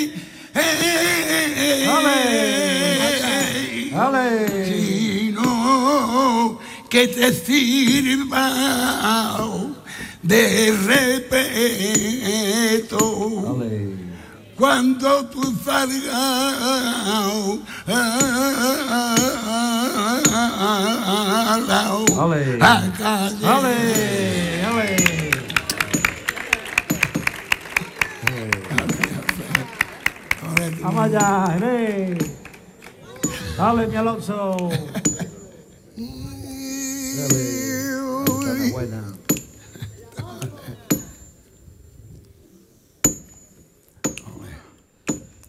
Ale. Sino que te sirva de respeto. Ale. Cuando tú salgas Ale. a calle. Ale. Ale. Vamos allá, dale, mi Alonso. Dale. Buena.